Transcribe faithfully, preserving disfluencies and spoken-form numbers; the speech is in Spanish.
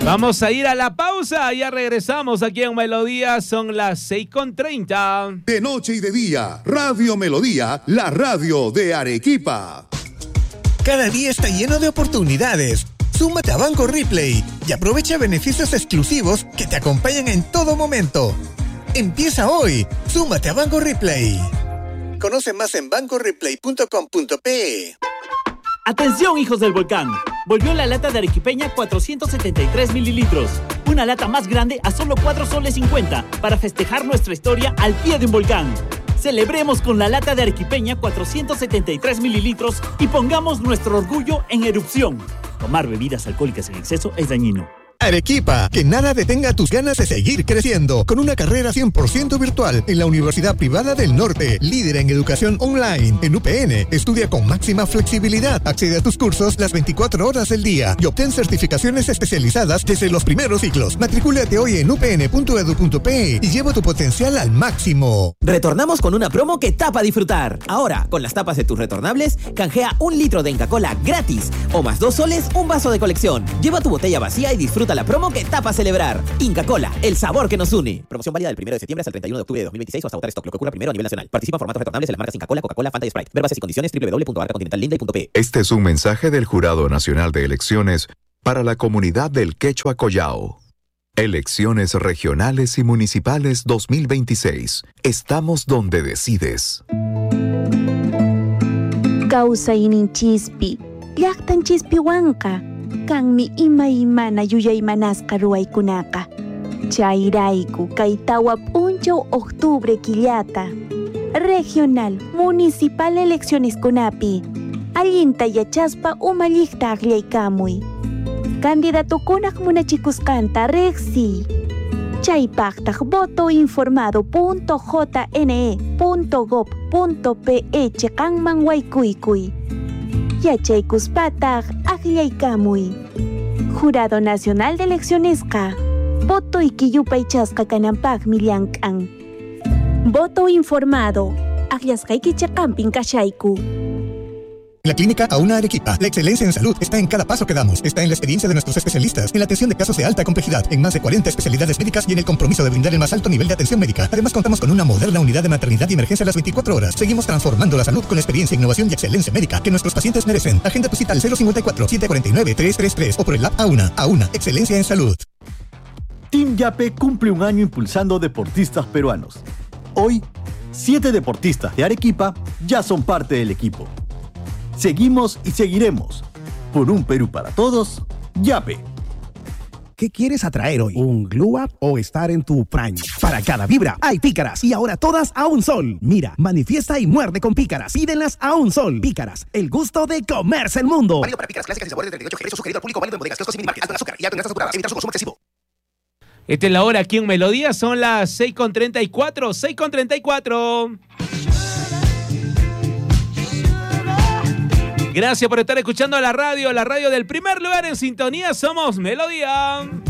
Vamos a ir a la pausa, ya regresamos aquí en Melodía, son las seis con treinta. De noche y de día, Radio Melodía, la radio de Arequipa. Cada día está lleno de oportunidades. Súmate a Banco Replay y aprovecha beneficios exclusivos que te acompañan en todo momento. Empieza hoy. Súmate a Banco Replay. Conoce más en banco replay punto com punto pe. Atención, hijos del volcán. Volvió la lata de arequipeña cuatrocientos setenta y tres mililitros. Una lata más grande a solo cuatro soles cincuenta para festejar nuestra historia al pie de un volcán. Celebremos con la lata de arequipeña cuatrocientos setenta y tres mililitros y pongamos nuestro orgullo en erupción. Tomar bebidas alcohólicas en exceso es dañino. Arequipa, que nada detenga tus ganas de seguir creciendo con una carrera cien por ciento virtual en la Universidad Privada del Norte, líder en educación online. En U P N, estudia con máxima flexibilidad, accede a tus cursos las veinticuatro horas del día y obtén certificaciones especializadas desde los primeros ciclos. Matricúlate hoy en u p n punto e d u punto pe y lleva tu potencial al máximo. Retornamos con una promo que tapa a disfrutar. Ahora, con las tapas de tus retornables, canjea un litro de Inca Kola gratis o más dos soles un vaso de colección. Lleva tu botella vacía y disfruta la promo que tapa a celebrar. Inca Kola, el sabor que nos une. Promoción válida del primero de septiembre hasta el treinta y uno de octubre de dos mil veintiséis o hasta agotar stock, lo que ocurra primero a nivel nacional. Participa en formatos retornables en las marcas Inca Kola, Coca-Cola, Fanta y Sprite. Ver bases y condiciones doble u doble u doble u punto arca continental linde punto pe. Este es un mensaje del Jurado Nacional de Elecciones para la comunidad del Quechua Collao. Elecciones regionales y municipales dos mil veintiséis. Estamos donde decides. Causa ininchispi, llaqtan chispiwanka. Kanmi ima imana yuyaymanasqa ruwaykunaqa. Chayrayku kaytawa p'unchaw octubre killata. Regional, municipal elecciones kunapi. Allinta yachaspa umalliqta aqllaykamuy. Candidatukunaq munachikusqanta reqsi. Chaypaqtaq voto informado punto j n e punto gob punto pe chiqanman waykuykuy. Yachaykuspataq aqllaykamuy. Jurado Nacional de Eleccionesqa voto iquiyupay chasqa kananpaqmi llank'an. Voto informado. Aqllasqayki chiqanpin kashayku. En la clínica Auna Arequipa, la excelencia en salud está en cada paso que damos. Está en la experiencia de nuestros especialistas, en la atención de casos de alta complejidad, en más de cuarenta especialidades médicas y en el compromiso de brindar el más alto nivel de atención médica. Además, contamos con una moderna unidad de maternidad y emergencia a las veinticuatro horas. Seguimos transformando la salud con experiencia, innovación y excelencia médica que nuestros pacientes merecen. Agenda tu cita al cero cincuenta y cuatro, setecientos cuarenta y nueve, trescientos treinta y tres o por el app Auna. Auna, excelencia en salud. Team Yape cumple un año impulsando deportistas peruanos. Hoy, siete deportistas de Arequipa ya son parte del equipo. Seguimos y seguiremos. Por un Perú para todos, Yape. ¿Qué quieres atraer hoy? ¿Un glow up o estar en tu prime? Para cada vibra hay pícaras y ahora todas a un sol. Mira, manifiesta y muerde con pícaras. Pídenlas a un sol. Pícaras, el gusto de comerse el mundo. Válido para pícaras clásicas y sabores de treinta y ocho G. Precio sugerido al público, válido en bodegas, kioscos y minimarkets. Alto en azúcar y alto en grasas saturadas. Evitar su consumo excesivo. Esta es la hora aquí en Melodía, son las seis con treinta y cuatro, seis con treinta y cuatro. Gracias por estar escuchando la radio, la radio del primer lugar en sintonía, somos Melodía.